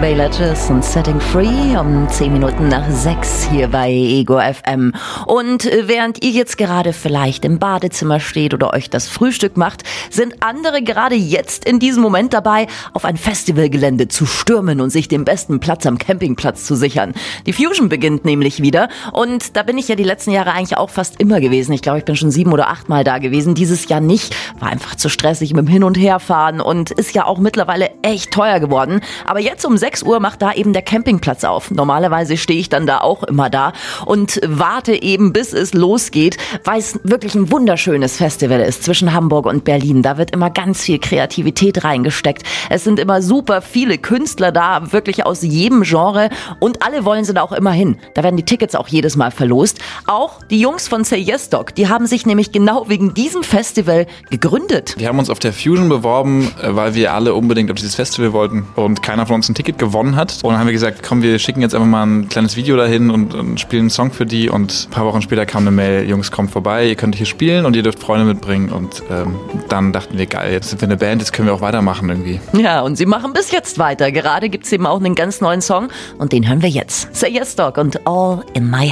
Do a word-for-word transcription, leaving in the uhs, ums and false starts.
Bay Ledges und Setting Free um zehn Minuten nach sechs hier bei Ego F M. Und während ihr jetzt gerade vielleicht im Badezimmer steht oder euch das Frühstück macht, sind andere gerade jetzt in diesem Moment dabei, auf ein Festivalgelände zu stürmen und sich den besten Platz am Campingplatz zu sichern. Die Fusion beginnt nämlich wieder und da bin ich ja die letzten Jahre eigentlich auch fast immer gewesen. Ich glaube, ich bin schon sieben oder acht Mal da gewesen. Dieses Jahr nicht. War einfach zu stressig mit dem Hin- und Herfahren und ist ja auch mittlerweile echt teuer geworden. Aber jetzt um sechs Uhr macht da eben der Campingplatz auf. Normalerweise stehe ich dann da auch immer da und warte eben, bis es losgeht, weil es wirklich ein wunderschönes Festival ist zwischen Hamburg und Berlin. Da wird immer ganz viel Kreativität reingesteckt. Es sind immer super viele Künstler da, wirklich aus jedem Genre und alle wollen sie da auch immer hin. Da werden die Tickets auch jedes Mal verlost. Auch die Jungs von Say Yes Dog, die haben sich nämlich genau wegen diesem Festival gegründet. Wir haben uns auf der Fusion beworben, weil wir alle unbedingt auf dieses Festival wollten und keiner von uns ein Ticket gewonnen hat. Und dann haben wir gesagt, komm, wir schicken jetzt einfach mal ein kleines Video dahin und, und spielen einen Song für die. Und ein paar Wochen später kam eine Mail, Jungs, kommt vorbei, ihr könnt hier spielen und ihr dürft Freunde mitbringen. Und ähm, dann dachten wir, geil, jetzt sind wir eine Band, jetzt können wir auch weitermachen irgendwie. Ja, und sie machen bis jetzt weiter. Gerade gibt es eben auch einen ganz neuen Song und den hören wir jetzt. Say Yes Dog und All in My